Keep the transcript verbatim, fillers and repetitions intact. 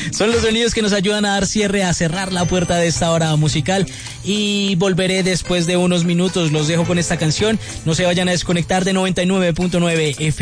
Son los sonidos que nos ayudan a dar cierre, a cerrar la puerta de esta hora musical. Y volveré después de unos minutos. Los dejo con esta canción. No se vayan a desconectar de noventa y nueve punto nueve F M.